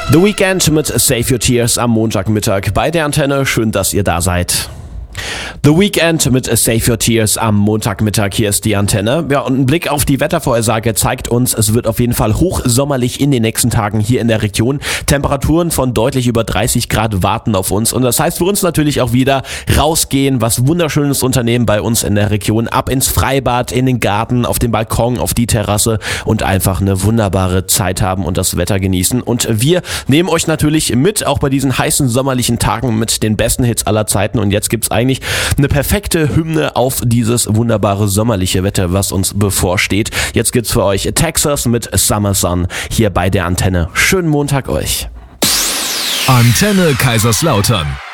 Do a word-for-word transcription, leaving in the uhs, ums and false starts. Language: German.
The Weeknd mit Save Your Tears am Montagmittag bei der Antenne. Schön, dass ihr da seid. The Weeknd mit Save Your Tears am Montagmittag. Hier ist die Antenne. Ja, und ein Blick auf die Wettervorhersage zeigt uns, es wird auf jeden Fall hochsommerlich in den nächsten Tagen hier in der Region. Temperaturen von deutlich über dreißig Grad warten auf uns. Und das heißt für uns natürlich auch wieder rausgehen, was Wunderschönes unternehmen bei uns in der Region. Ab ins Freibad, in den Garten, auf den Balkon, auf die Terrasse und einfach eine wunderbare Zeit haben und das Wetter genießen. Und wir nehmen euch natürlich mit, auch bei diesen heißen sommerlichen Tagen mit den besten Hits aller Zeiten. Und jetzt gibt's eigentlich eine perfekte Hymne auf dieses wunderbare sommerliche Wetter, was uns bevorsteht. Jetzt gibt's für euch Texas mit Summer Sun hier bei der Antenne. Schönen Montag euch. Antenne Kaiserslautern.